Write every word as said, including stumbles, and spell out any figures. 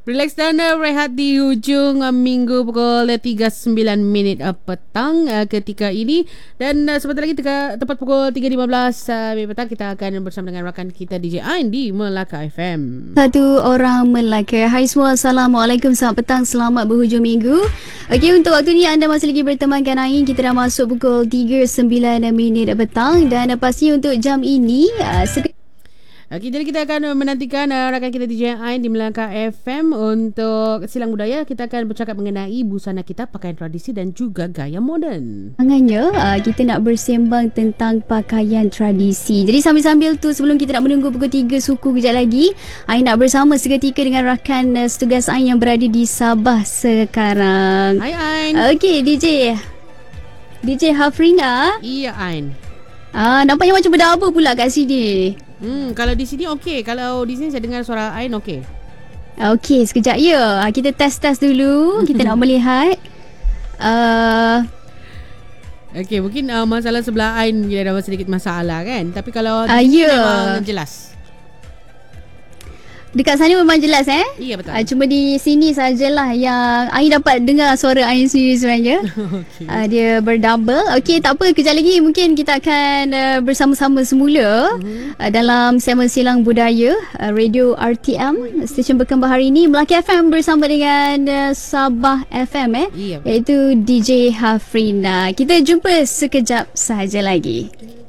Relax dan uh, rehat di hujung uh, minggu pukul tiga puluh sembilan minit uh, petang uh, ketika ini. Dan uh, sebentar lagi teka, tepat pukul tiga lima belas uh, petang kita akan bersama dengan rakan kita D J Ain di Melaka F M. Satu orang Melaka. Hai semua, Assalamualaikum, selamat petang, selamat berhujung minggu. Okey, untuk waktu ni anda masih lagi bertemankan Ain. Kita dah masuk pukul tiga puluh sembilan minit petang. Dan uh, pasti untuk jam ini uh, sek- Okey, jadi kita akan menantikan uh, rakan kita D J Ain di Melaka F M untuk silang budaya. Kita akan bercakap mengenai busana kita, pakaian tradisi dan juga gaya moden. Tangannya uh, kita nak bersembang tentang pakaian tradisi. Jadi sambil-sambil tu, sebelum kita nak menunggu pukul tiga suku kejap lagi, Ain nak bersama seketika dengan rakan uh, setugas Ain yang berada di Sabah sekarang. Hai Ain. Okey, D J D J Hafrina. Iya Ain. Ah, nampaknya macam berdaba pula kat sini. Hmm, kalau di sini okey, kalau di sini saya dengar suara Ain okey. Okey, sekejap ya. Kita test-test dulu. Kita nak melihat. Uh, Okey, mungkin uh, masalah sebelah Ain dia ada sedikit masalah kan. Tapi kalau uh, di sini yeah. memang jelas. Dekat sana memang jelas eh? Iya betul. Uh, cuma di sini sajalah yang Ain dapat dengar suara Ain sendiri sebenarnya. Okay. Uh, dia berdouble. Okey, tak apa, kejap lagi mungkin kita akan uh, bersama-sama semula uh-huh. uh, dalam segmen Silang Budaya uh, Radio R T M, stesen berkembar hari ini Melaka F M bersama dengan uh, Sabah F M eh, iya, iaitu D J Hafrina. Kita jumpa sekejap sahaja lagi.